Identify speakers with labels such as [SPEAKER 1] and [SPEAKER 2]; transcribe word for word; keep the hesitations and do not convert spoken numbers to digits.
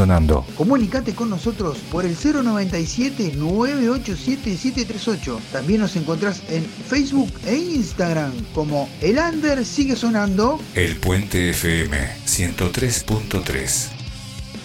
[SPEAKER 1] sonando.
[SPEAKER 2] Comunicate con nosotros por el cero noventa y siete, nueve ocho siete, siete tres ocho. También nos encontrás en Facebook e Instagram como El Under Sigue Sonando.
[SPEAKER 1] El Puente F M ciento tres punto tres.